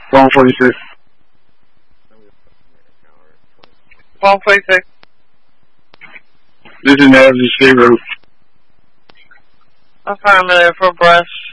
146. 146. This is Nancy State Road. Affirmative for brush.